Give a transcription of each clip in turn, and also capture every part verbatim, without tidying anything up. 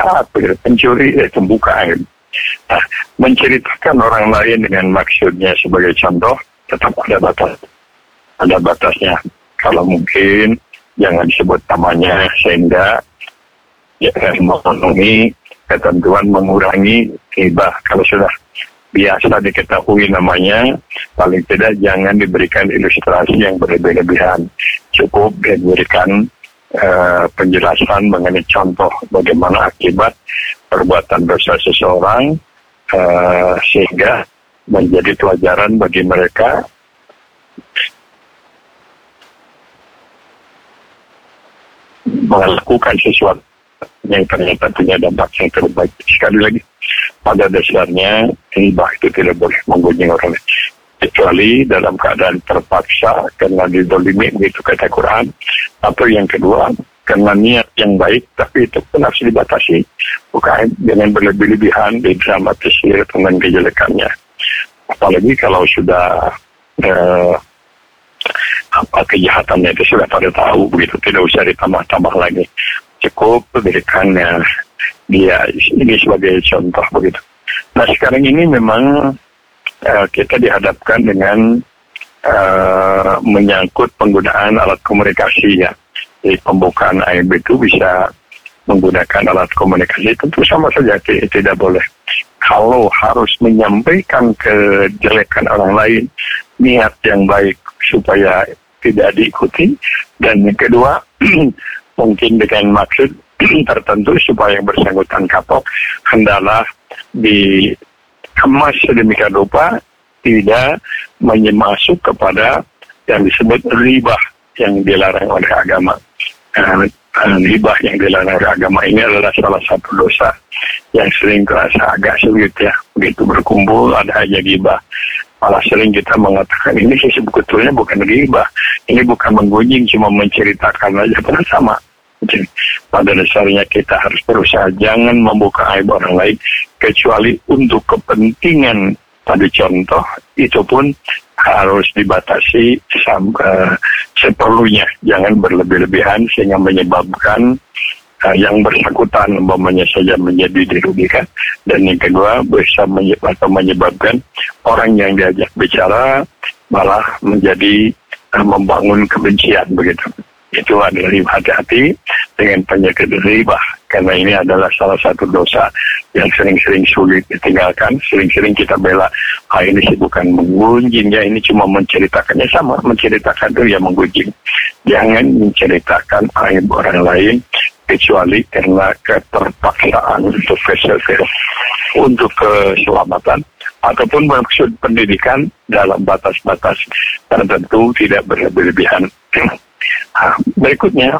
jahat, begitu. Pencuri itu buka aib. Nah, menceritakan orang lain dengan maksudnya sebagai contoh tetap ada batas, ada batasnya. Kalau mungkin jangan disebut namanya sehingga ya, memenuhi ketentuan mengurangi ghibah. Kalau sudah biasa diketahui namanya, paling tidak jangan diberikan ilustrasi yang berlebih-lebihan. Cukup diberikan uh, penjelasan mengenai contoh bagaimana akibat perbuatan dosa seseorang, uh, sehingga menjadi pelajaran bagi mereka melakukan sesuatu yang ternyata punya dampak yang terbaik. Sekali lagi, pada dasarnya ghibah itu tidak boleh menggunjing orang lain, kecuali dalam keadaan terpaksa karena didolimi, begitu kata Quran. Atau yang kedua, karena niat yang baik, tapi itu pun harus dibatasi, bukan dengan berlebih-lebihan didramatisir dengan kejelekannya. Apalagi kalau sudah eh, apa kejahatannya itu sudah pada tahu, begitu, tidak usah ditambah-tambah lagi, cukup berikannya dia ini sebagai contoh, begitu. Nah, sekarang ini memang uh, kita dihadapkan dengan uh, menyangkut penggunaan alat komunikasi, ya. Di pembukaan aib itu bisa menggunakan alat komunikasi, tentu sama saja tidak boleh. Kalau harus menyampaikan kejelekan orang lain, niat yang baik supaya tidak diikuti, dan yang kedua mungkin dengan maksud tertentu supaya yang bersangkutan kapok, hendalah dikemas sedemikian rupa tidak masuk kepada yang disebut ribah yang dilarang oleh agama. Nah, ribah yang dilarang oleh agama ini adalah salah satu dosa yang sering terasa agak sulit, ya. Begitu berkumpul ada aja ribah. Malah sering kita mengatakan ini sih sebetulnya bukan ribah, ini bukan menggunjing, cuma menceritakan aja, pernah sama. Jadi, pada dasarnya kita harus berusaha jangan membuka aib orang lain, kecuali untuk kepentingan. Pada contoh itu pun harus dibatasi sampai seperlunya, jangan berlebih-lebihan sehingga menyebabkan uh, yang bersangkutan umpamanya saja menjadi dirugikan, dan yang kedua bisa menyebab, atau menyebabkan orang yang diajak bicara malah menjadi uh, membangun kebencian, begitu. Itu adalah hati-hati dengan penyakit ribah, karena ini adalah salah satu dosa yang sering-sering sulit ditinggalkan. Sering-sering kita bela, ah ini sih bukan menggunjing, ya ini cuma menceritakannya, sama menceritakan itu ya menggunjing. Jangan menceritakan aib orang lain kecuali karena keterpaksaan untuk keselamatan, untuk keselamatan ataupun maksud pendidikan dalam batas-batas tertentu, tidak berlebihan. Nah, berikutnya,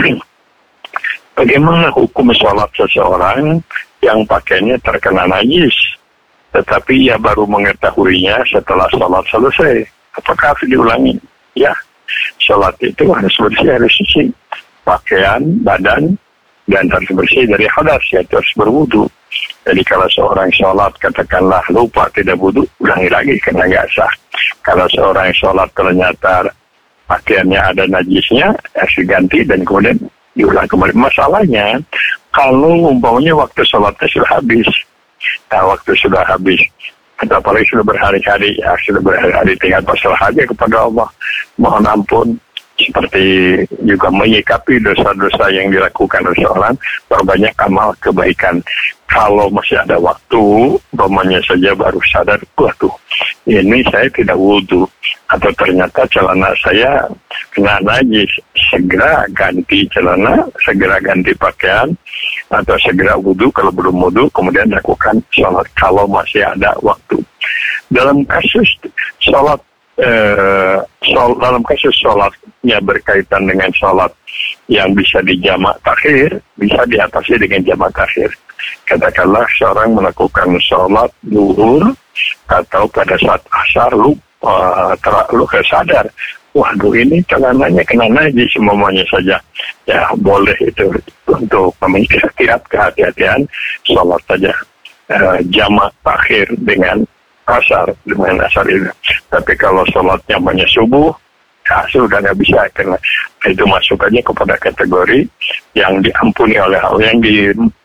bagaimana hukum sholat seseorang yang pakainya terkena najis, tetapi ia baru mengetahuinya setelah sholat selesai? Apakah harus diulangi? Ya, sholat itu harus bersih, harus suci. Pakaian, badan, dan harus bersih dari hadas, yaitu harus berwudu. Jadi kalau seorang sholat, katakanlah lupa tidak wudu, ulangi lagi karena nggak sah. Kalau seorang sholat ternyata pakaiannya ada najisnya, harus diganti dan kemudian diulang kembali. Masalahnya, kalau umpamanya waktu sholatnya sudah habis, nah waktu sudah habis, atau apalagi sudah berhari-hari, ya sudah berhari-hari tinggal pasrah aja kepada Allah, mohon ampun, seperti juga menyikapi dosa-dosa yang dilakukan oleh seorang, berbanyak amal kebaikan. Kalau masih ada waktu, umpamanya saja baru sadar, waduh, ini saya tidak wudu, atau ternyata celana saya kena najis, segera ganti celana, segera ganti pakaian, atau segera wudu kalau belum wudu, kemudian lakukan sholat kalau masih ada waktu. Dalam kasus sholat, eh, shol, dalam kasus sholatnya berkaitan dengan sholat yang bisa dijamak takhir, bisa diatasi dengan jamak takhir. Katakanlah seorang melakukan sholat zuhur atau pada saat asar lu uh, terlalu kesadar, waduh ini celananya kena najis semuanya saja, ya boleh itu untuk memikirkan kehati-hatian, sholat saja uh, jamak takhir dengan asar, dengan asar itu. Tapi kalau sholatnya banyak subuh, ya sudah nggak bisa, karena itu masuk aja kepada kategori yang diampuni oleh Allah, yang di